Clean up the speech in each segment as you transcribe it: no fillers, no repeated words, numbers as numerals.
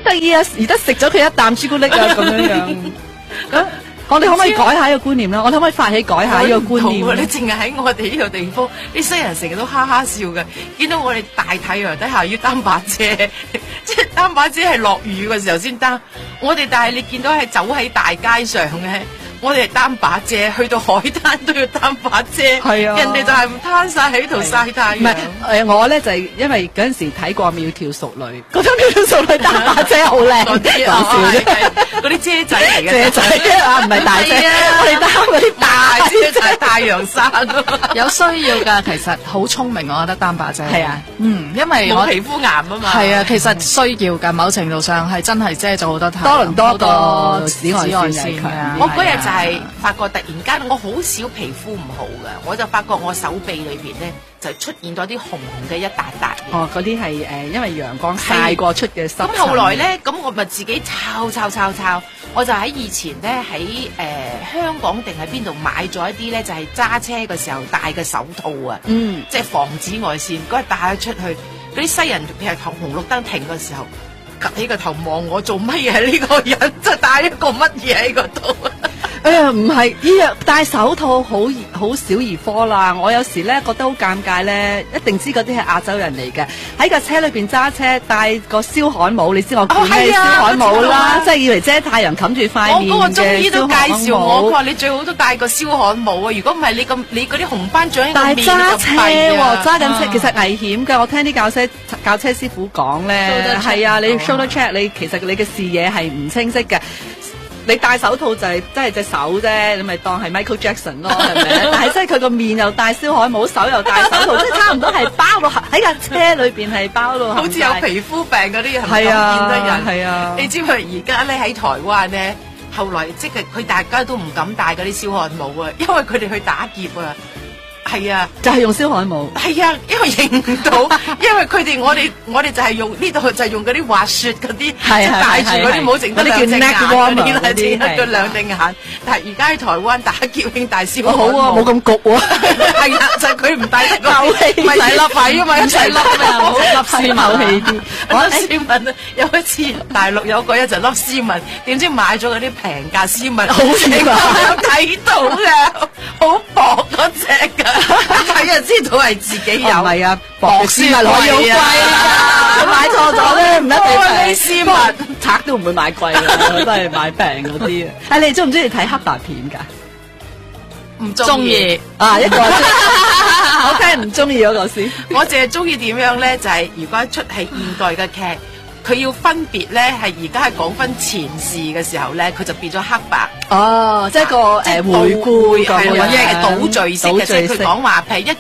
得意啊！而得食咗佢一啖朱古力啊，咁樣。咁我哋可唔可以改下呢個觀念咧？我哋可唔可以發起改下呢個觀念？ 你淨係喺我哋呢個地方，啲西人成日都哈哈笑嘅，見到我哋大太陽底下要擔把遮，即係擔把遮係落雨嘅時候先擔。我哋但係你見到係走喺大街上嘅。我哋係擔把遮，去到海灘都要擔把遮。係啊，人哋就係攤晒喺度曬太陽。 唔係我咧就係因為嗰陣時睇過《窈窕淑女》，覺得《窈窕淑女》擔把遮好靚，講笑嗰啲遮仔嚟嘅， 遮仔啊，唔係大遮，我哋擔嗰啲大遮就係太陽傘。 有需要㗎，其實好聰明，我覺得擔把遮。 係啊， 因為我皮膚癌啊嘛。 係啊，其實需要㗎，某程度上係真係遮咗好多太陽。 多倫多個紫外線啊！ 我嗰日就係發覺突然間我好少皮膚唔好嘅，我就發覺我手臂裏邊咧就出現咗啲紅紅嘅一笪笪。 哦，嗰啲係因為陽光曬過出嘅濕。 咁後來咧，咁我咪自己抄，我就喺以前咧喺香港定喺邊度買咗一啲咧，就係揸車嘅時候戴嘅手套啊，即係防紫外線。嗰日戴咗出去，嗰啲西人譬如紅綠燈停嘅時候，趌起個頭望我做乜嘢？呢個人就戴一個乜嘢喺嗰度？ 哎呀，唔係呢樣戴手套好小兒科啦！我有時咧覺得好尷尬咧，一定知嗰啲係亞洲人嚟嘅。喺架車裏邊揸車戴個燒焊帽，你知我叫咩燒焊帽啦？即係以為遮太陽冚住塊面嘅燒焊帽。我嗰個中醫都介紹我，佢話你最好都戴個燒焊帽啊！如果唔係你嗰啲紅斑長喺個面就弊啊！但係揸車喎，揸緊車其實危險㗎。我聽啲教車師傅講咧，係啊，你 shoulder check 你其實你嘅視野係唔清晰嘅。你戴手套就係真係隻手啫，你咪當係 Michael Jackson 咯，係咪？但係即係佢個面又戴燒焊帽，手又戴手套，即係差唔多係包到喺架車裏邊係包到， 好似有皮膚病嗰啲人咁係啊， 見得人。 係啊， 你知唔知而家咧喺台灣咧，後來即係佢大家都唔敢戴嗰啲燒焊帽啊，因為佢哋去打劫啊。係啊， 就係用燒焊帽。 係啊，因為認唔到，因為佢哋我哋就係用呢度就係用嗰啲滑雪嗰啲，即係戴住嗰啲帽，剩得兩隻眼嗰啲啦，只得個兩隻眼。但係而家喺台灣打劫興戴燒焊帽， 好啊，冇咁焗喎。 係啊，就係佢唔戴得透氣， 唔使笠位啊嘛，唔使笠啊， 好笠絲透氣啲。 我絲襪啊，有一次大陸有個一就笠絲襪，點知買咗嗰啲平價絲襪，好似我睇到嘅，好薄嗰隻㗎。睇人知道係自己有， 唔係啊，薄絲襪可以好貴啊！買錯咗咧，唔一定係絲襪，賊都唔會買貴嘅，都係買平嗰啲啊！你哋中唔中意睇黑白片㗎？ 唔中意啊！一個我聽唔中意嗰個先， 我淨係中意點樣咧？就係如果一出係現代嘅劇。佢要分別咧，係而家係講分前事嘅時候咧，佢就變咗黑白。 哦，即係個回顧咁樣， 或者係倒敘式嘅，即係佢講話係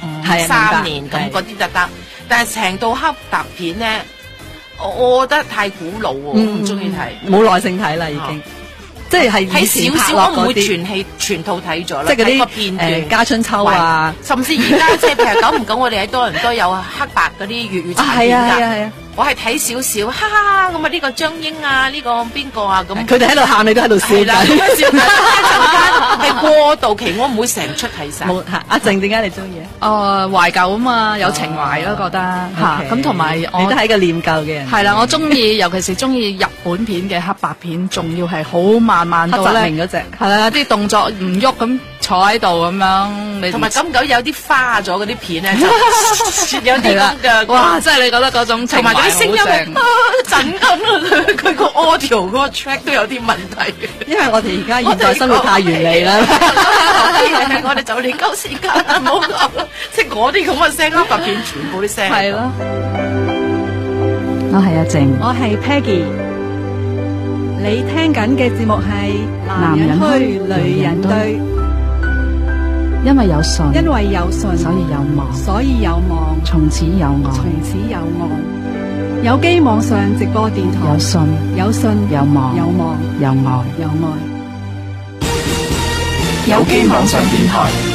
1953年咁嗰啲就得。但係成套黑白片咧，我覺得太古老喎，我唔中意睇， 冇耐性睇啦已經。即係睇少少，我唔會全套睇咗啦。 即係嗰啲片段家春秋啊， 甚至而家即係譬如久唔久，我哋喺多倫多有黑白嗰啲粵語殘片㗎。係啊。我係睇少少，哈哈咁啊！呢個張英啊，呢個邊個啊咁。 佢哋喺度喊，你都喺度笑緊。 笑緊，係過渡期，我唔會成出睇晒。 阿靜點解你中意啊？ 懷舊啊嘛，有情懷咯，覺得嚇。咁同埋我都係一個念舊嘅人。 係啦，我中意，尤其是中意日本片嘅黑白片，仲要係好慢慢到咧。 黑澤明嗰隻係啦，啲動作唔喐咁坐喺度咁樣。你同埋咁久有啲花咗嗰啲片咧，就有啲咁嘅。 哇！真係你覺得嗰種情懷。 啲聲音震咁啊！佢個 audio 嗰個 track 都有啲問題。 因為我哋而家現代生活太原理啦， 我哋就嚟夠時間啦，唔好講啦。即係嗰啲咁嘅聲，黑白片全部啲聲。 係咯。 我係阿靜， 我係 Peggy。你聽緊嘅節目係男人虛女人對。 因為有信， 因為有信， 所以有望， 所以有望， 從此有愛， 從此有愛。有機網上直播電台， 有信， 有信， 有望， 有望， 有愛， 有愛。 有機網上電台。